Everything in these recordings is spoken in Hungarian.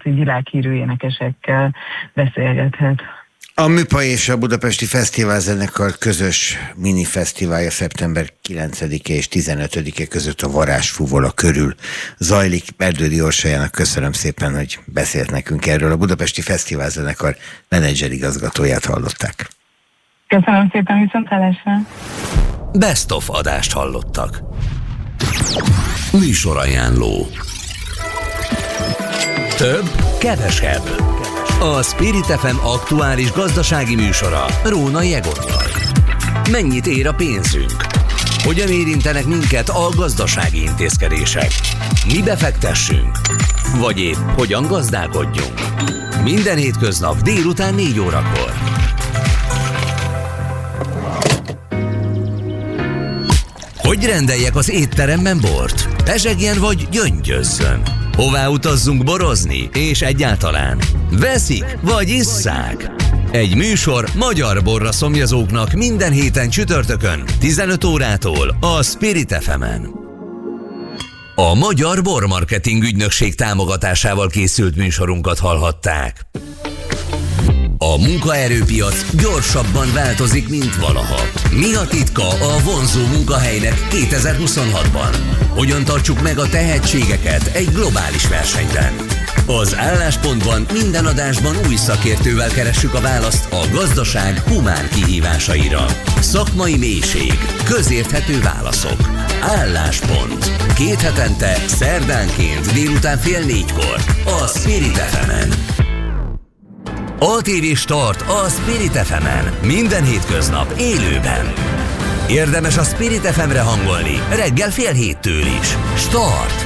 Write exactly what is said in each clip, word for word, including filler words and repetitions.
hogy világhírű énekesekkel beszélgethet. A Műpaj és a Budapesti Fesztiválzenekar közös minifesztiválja szeptember kilencedike és tizenötödike között a Varázsfúvola körül zajlik. Erdődy Orsolyanak köszönöm szépen, hogy beszélt nekünk erről. A Budapesti Fesztiválzenekar menedzserigazgatóját hallották. Köszönöm szépen, viszontlátásra. Best of adást hallottak. Műsorajánló. Több, kevesebb. A Spirit ef em aktuális gazdasági műsora Rónai Egonnal. Mennyit ér a pénzünk? Hogyan érintenek minket a gazdasági intézkedések? Mi befektessünk? Vagy épp hogyan gazdálkodjunk? Minden hétköznap délután négy órakor. Hogy rendeljek az étteremben bort? Pezsegjen vagy gyöngyözzön? Hová utazzunk borozni? És egyáltalán veszik vagy isszák? Egy műsor magyar borra szomjazóknak minden héten csütörtökön tizenöt órától a Spirit ef emen. A Magyar Bormarketing Ügynökség támogatásával készült műsorunkat hallhatták. A munkaerőpiac gyorsabban változik, mint valaha. Mi a titka a vonzó munkahelynek kétezer-huszonhatban? Hogyan tartsuk meg a tehetségeket egy globális versenyben? Az Álláspontban minden adásban új szakértővel keressük a választ a gazdaság humán kihívásaira. Szakmai mélység, közérthető válaszok. Álláspont. Két hetente, szerdánként délután fél négykor a Spirit ef emen. á té vé Start a Spirit ef emen. Minden hétköznap élőben. Érdemes a Spirit ef emre hangolni reggel fél héttől is. Start!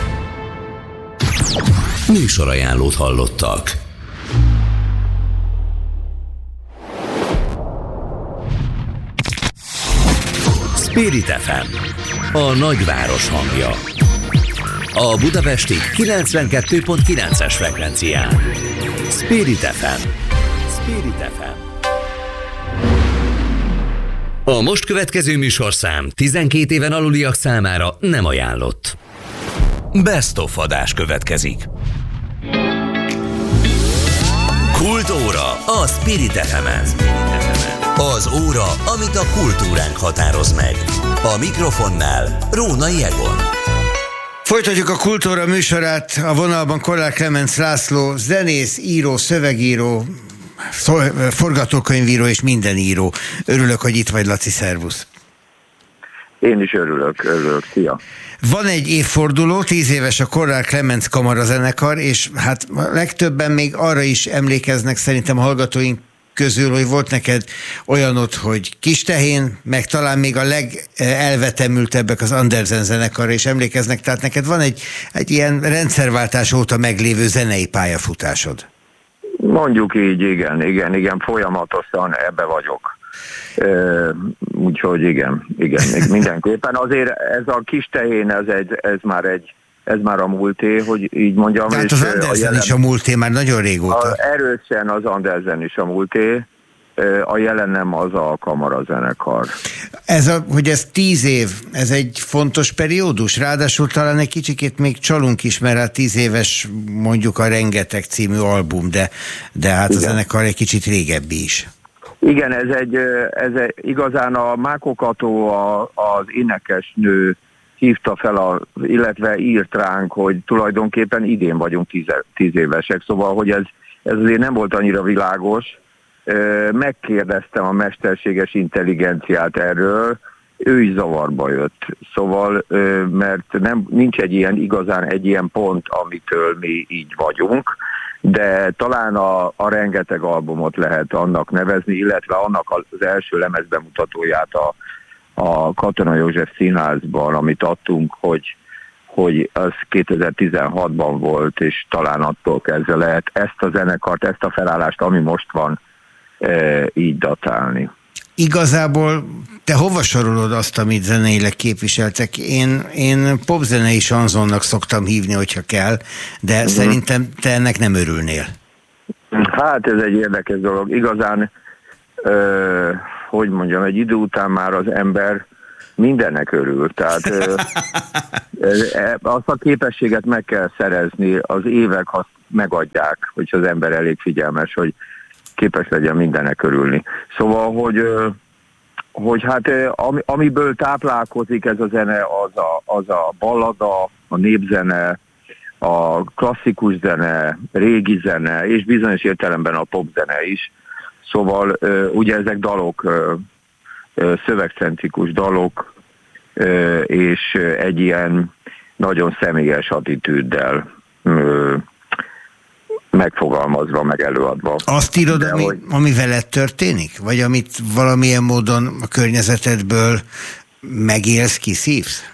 Műsorajánlót hallottak. Spirit ef em, a nagyváros hangja. A budapesti kilencvenkettő pont kilences frekvencián. Spirit ef em. Spirit ef em. A most következő műsorszám tizenkét éven aluliak számára nem ajánlott. Best of adás következik. Kultúra a Spirit ef emen. Az óra, amit a kultúránk határoz meg. A mikrofonnál Rónai Egon. Folytatjuk a Kultúra műsorát, a vonalban Kollár Klemenc László, zenész, író, szövegíró, forgatókönyvíró és minden író. Örülök, hogy itt vagy, Laci, szervusz. Én is örülök, örülök, szia. Van egy évforduló, tíz éves a Kollár Klemenc kamarazenekar, és hát legtöbben még arra is emlékeznek szerintem a hallgatóink közül, hogy volt neked olyanod, hogy Kistehén, meg talán még a legelvetemültebbek az Andersen zenekar, és emlékeznek, tehát neked van egy, egy ilyen rendszerváltás óta meglévő zenei pályafutásod. Mondjuk így, igen, igen, igen, folyamatosan ebbe vagyok. Úgyhogy igen, igen, még mindenképpen. Azért ez a Kistehén, ez, egy, ez már egy ez már a múlté, hogy így mondjam. Tehát az Andersen jelen... is a múlté, már nagyon régóta. A, erősen az Andersen is a múlté, a jelenem az a kamarazenekar. Ez a, hogy ez tíz év, ez egy fontos periódus, ráadásul talán egy kicsikét még csalunk is, mert a tíz éves mondjuk a Rengeteg című album, de, de hát igen. A zenekar egy kicsit régebbi is. Igen, ez egy, ez egy igazán a Mákó Kató, a, az énekesnő hívta fel, a, illetve írt ránk, hogy tulajdonképpen idén vagyunk tíz, tíz évesek, szóval, hogy ez, ez azért nem volt annyira világos. Megkérdeztem a mesterséges intelligenciát erről, ő is zavarba jött. Szóval, mert nem, nincs egy ilyen, igazán egy ilyen pont, amitől mi így vagyunk, de talán a, a Rengeteg albumot lehet annak nevezni, illetve annak az első lemezbemutatóját a a Katona József Színházban, amit adtunk, hogy, hogy az kétezer-tizenhatban volt, és talán attól kezdve lehet ezt a zenekart, ezt a felállást, ami most van, e, így datálni. Igazából te hova sorolod azt, amit zeneileg képviseltek? Én, én popzenei sanzonnak szoktam hívni, hogyha kell, de uh-huh. Szerintem te ennek nem örülnél. Hát ez egy érdekes dolog. Igazán ö, hogy mondjam, egy idő után már az ember mindennek örül. Tehát ö, ö, azt a képességet meg kell szerezni az évek megadják, hogyha az ember elég figyelmes, hogy képes legyen mindennek örülni. Szóval, hogy, hogy hát amiből táplálkozik ez a zene, az a, az a ballada, a népzene, a klasszikus zene, régi zene, és bizonyos értelemben a popzene is. Szóval ugye ezek dalok, szövegcentrikus dalok, és egy ilyen nagyon személyes attitűddel megfogalmazva, meg előadva. Azt írod, ami, hogy... ami veled történik? Vagy amit valamilyen módon a környezetedből megélsz, kiszívsz?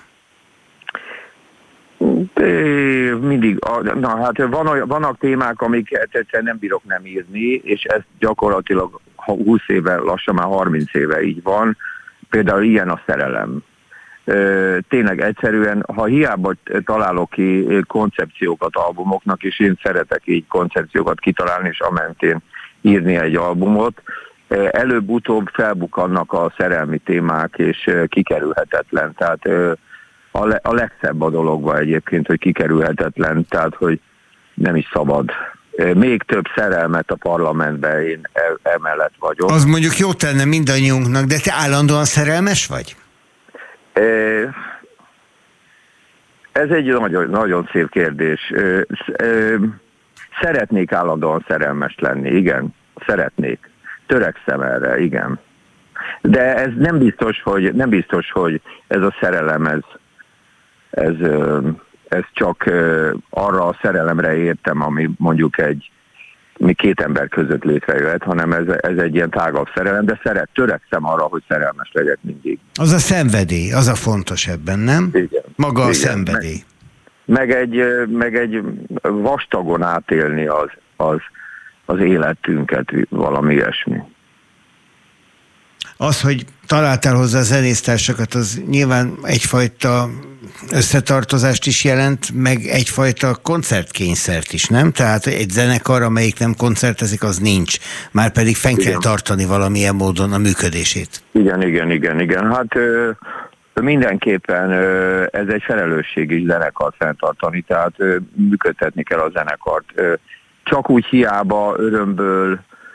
De mindig, na hát van olyan, vannak témák, amiket egyszerűen nem bírok nem írni, és ez gyakorlatilag húsz éve, lassan már harminc éve így van. Például ilyen a szerelem. Tényleg egyszerűen, ha hiába találok ki koncepciókat albumoknak, és én szeretek így koncepciókat kitalálni, és amentén írni egy albumot, előbb-utóbb felbukkannak a szerelmi témák, és kikerülhetetlen. Tehát a, le, a legszebb a dologban egyébként, hogy kikerülhetetlen, tehát hogy nem is szabad. Még több szerelmet a parlamentben, én emellett vagyok. Az mondjuk jó tenne mindannyiunknak, de te állandóan szerelmes vagy? Ez egy nagyon, nagyon szép kérdés. Szeretnék állandóan szerelmes lenni, igen. Szeretnék. Törekszem erre, igen. De ez nem biztos, hogy, nem biztos, hogy ez a szerelem, ez, ez, ez csak arra a szerelemre értem, ami mondjuk egy mi két ember között létrejöhet, hanem ez, ez egy ilyen tágabb szerelem, de szeret, törekszem arra, hogy szerelmes legyek mindig. Az a szenvedély, az a fontos ebben, nem? Igen. Maga a Igen. szenvedély. Meg, meg, egy, meg egy vastagon átélni az, az, az életünket, valami ilyesmi. Az, hogy találtál hozzá a zenésztársakat, az nyilván egyfajta összetartozást is jelent, meg egyfajta koncertkényszert is, nem? Tehát egy zenekar, amelyik nem koncertezik, az nincs. Márpedig fenn kell tartani valamilyen módon a működését. Igen, igen, igen, igen. Hát ö, mindenképpen ö, ez egy felelősség is zenekart fenntartani, tehát ö, működtetni kell a zenekart. Ö, csak úgy hiába örömből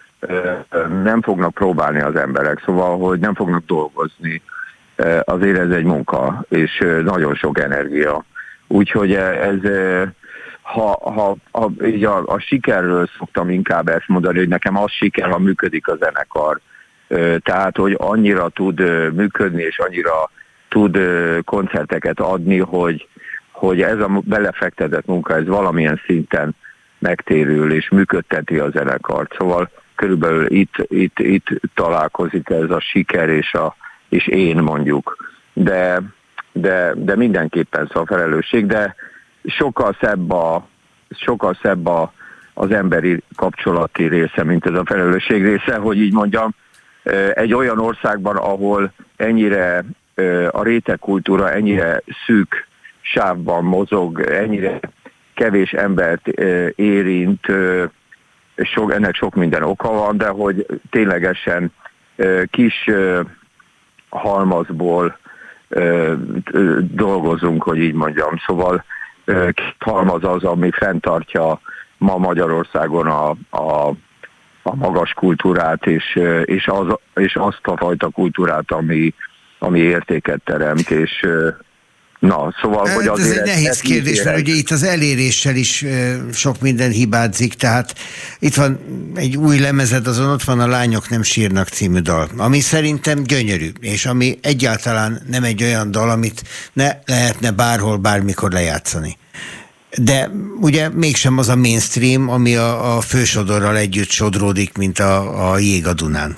nem fognak próbálni az emberek, szóval, hogy nem fognak dolgozni. Azért ez egy munka, és nagyon sok energia. Úgyhogy ez, ha, ha, ha így a, a sikerről szoktam inkább ezt mondani, hogy nekem az siker, ha működik a zenekar. Tehát, hogy annyira tud működni, és annyira tud koncerteket adni, hogy, hogy ez a belefektetett munka, ez valamilyen szinten megtérül, és működteti a zenekart. Szóval körülbelül itt, itt, itt találkozik ez a siker és, a, és én mondjuk. De, de, de mindenképpen szó a felelősség, de sokkal szebb, a, sokkal szebb a, az emberi kapcsolati része, mint ez a felelősség része, hogy így mondjam, egy olyan országban, ahol ennyire a rétegkultúra ennyire szűk sávban mozog, ennyire kevés embert érint, Sok, ennek sok minden oka van, de hogy ténylegesen uh, kis uh, halmazból uh, dolgozunk, hogy így mondjam. Szóval uh, kis halmaz az, ami fenntartja ma Magyarországon a, a, a magas kultúrát, és, uh, és, az, és azt a fajta kultúrát, ami, ami értéket teremt, és uh, na, szóval, hogy ez egy nehéz kérdés, mert ugye itt az eléréssel is sok minden hibázik, tehát itt van egy új lemezed, azon ott van a Lányok nem sírnak című dal, ami szerintem gyönyörű, és ami egyáltalán nem egy olyan dal, amit ne lehetne bárhol, bármikor lejátszani. De ugye mégsem az a mainstream, ami a, a fősodorral együtt sodródik, mint a, a jég a Dunán.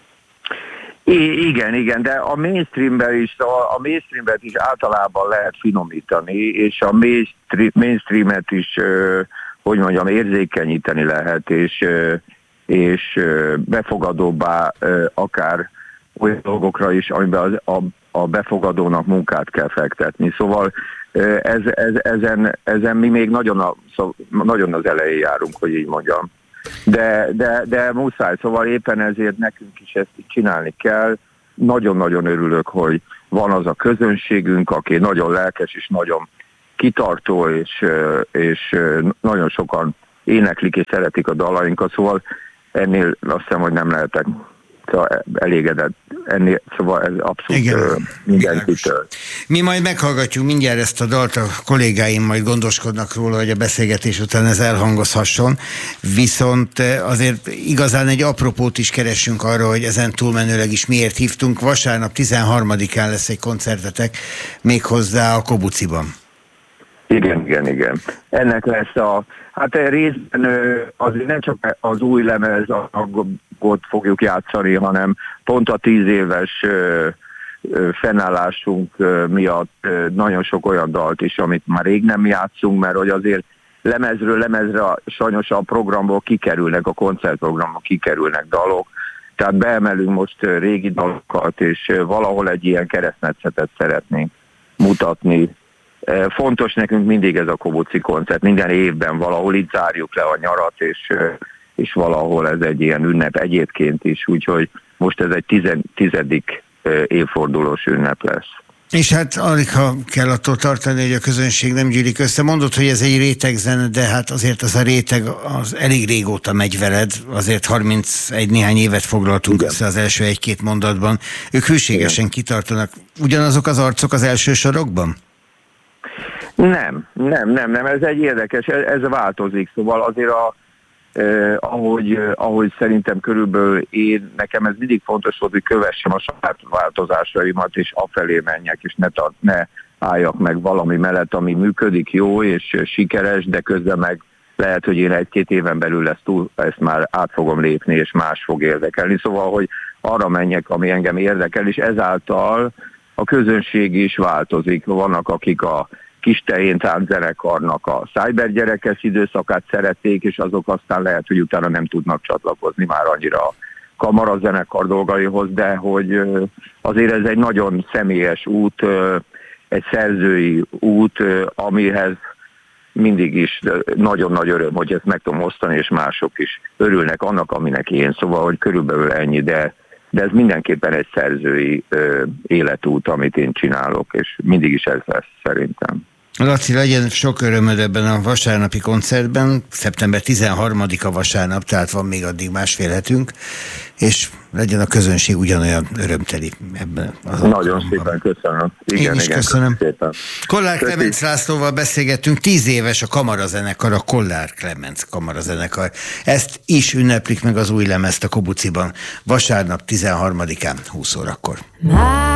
I- igen, igen, de a mainstreamben is, a, a mainstreamet is általában lehet finomítani, és a mainstream, mainstreamet is, uh, hogy mondjam, érzékenyíteni lehet, és, uh, és uh, befogadóbbá uh, akár olyan dolgokra is, amiben az, a, a befogadónak munkát kell fektetni. Szóval uh, ez, ez, ezen, ezen mi még nagyon, a, szó, nagyon az elején járunk, hogy így mondjam. De, de, de muszáj, szóval éppen ezért nekünk is ezt csinálni kell. Nagyon-nagyon örülök, hogy van az a közönségünk, aki nagyon lelkes és nagyon kitartó, és, és nagyon sokan éneklik és szeretik a dalainkat, szóval ennél azt hiszem, hogy nem lehetek szóval elégedett. Ennél, szóval ez abszolút mindenkitől. Mi majd meghallgatjuk mindjárt ezt a dalt, a kollégáim majd gondoskodnak róla, hogy a beszélgetés után ez elhangozhasson, viszont azért igazán egy apropót is keressünk arra, hogy ezen túlmenőleg is miért hívtunk. Vasárnap tizenharmadikán lesz egy koncertetek, méghozzá a Kobuciban. Igen, igen, igen. Ennek lesz a, hát részben azért nem csak az új lemez anyagot fogjuk játszani, hanem pont a tíz éves fennállásunk miatt nagyon sok olyan dalt is, amit már rég nem játszunk, mert hogy azért lemezről lemezre sajnos a programból kikerülnek, a koncertprogramból kikerülnek dalok, tehát beemelünk most régi dalokat, és valahol egy ilyen keresztmetszetet szeretnénk mutatni. Fontos nekünk mindig ez a Kobuci koncert, minden évben valahol itt zárjuk le a nyarat, és, és valahol ez egy ilyen ünnep egyébként is, úgyhogy most ez egy tizen, tizedik évfordulós ünnep lesz. És hát alig, ha kell attól tartani, hogy a közönség nem gyűlik össze. Mondod, hogy ez egy rétegzene, de hát azért az a réteg az elég régóta megy veled, azért harmincegy néhány évet foglaltunk Igen. össze az első egy-két mondatban. Ők hűségesen Igen. kitartanak. Ugyanazok az arcok az első sorokban? Nem, nem, nem, nem, ez egy érdekes, ez, ez változik, szóval azért a, eh, ahogy, eh, ahogy szerintem körülbelül én, nekem ez mindig fontos volt, hogy kövessem a saját változásaimat, és afelé menjek, és ne, tart, ne álljak meg valami mellett, ami működik jó és sikeres, de közben meg lehet, hogy én egy-két éven belül ezt, túl, ezt már át fogom lépni, és más fog érdekelni, szóval, hogy arra menjek, ami engem érdekel, és ezáltal a közönség is változik. Vannak, akik a kis tehén tánczenekarnak a cybergyerekes időszakát szerették, és azok aztán lehet, hogy utána nem tudnak csatlakozni már annyira a kamarazenekar dolgaihoz, de hogy azért ez egy nagyon személyes út, egy szerzői út, amihez mindig is nagyon nagy öröm, hogy ezt meg tudom osztani, és mások is örülnek annak, aminek én, szóval, hogy körülbelül ennyi, de de ez mindenképpen egy szerzői ö, életút, amit én csinálok, és mindig is ez lesz szerintem. Laci, legyen sok örömöd ebben a vasárnapi koncertben, szeptember tizenharmadika vasárnap, tehát van még addig másfél hetünk, és legyen a közönség ugyanolyan örömteli ebben az Nagyon alkalomban. szépen köszönöm. Igen, Én is igen, köszönöm. Szépen. Kollár Klemenc Lászlóval beszélgettünk, tíz éves a kamarazenekar, a Kollár Klemenc kamarazenekar. Ezt is ünneplik meg az új lemezt a Kobuciban, vasárnap tizenharmadikán húsz órakor.